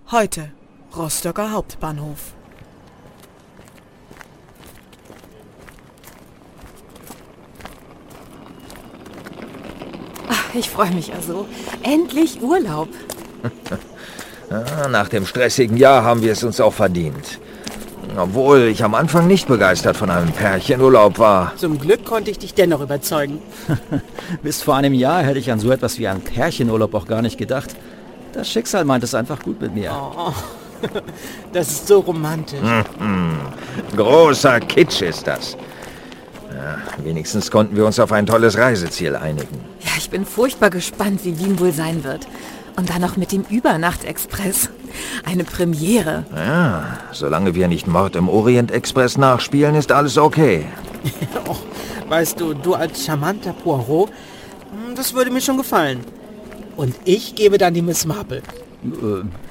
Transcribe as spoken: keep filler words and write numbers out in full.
Heute Rostocker Hauptbahnhof. Ach, ich freue mich ja so. Endlich Urlaub. Ja, nach dem stressigen Jahr haben wir es uns auch verdient. Obwohl ich am Anfang nicht begeistert von einem Pärchenurlaub war. Zum Glück konnte ich dich dennoch überzeugen. Bis vor einem Jahr hätte ich an so etwas wie einen Pärchenurlaub auch gar nicht gedacht. Das Schicksal meint es einfach gut mit mir. Oh, das ist so romantisch. Mhm. Großer Kitsch ist das. Ja, wenigstens konnten wir uns auf ein tolles Reiseziel einigen. Ja, ich bin furchtbar gespannt, wie Wien wohl sein wird. Und dann noch mit dem Übernacht-Express. Eine Premiere. Ja, solange wir nicht Mord im Orient-Express nachspielen, ist alles okay. Oh, weißt du, du als charmanter Poirot, das würde mir schon gefallen. Und ich gebe dann die Miss Marple. Äh,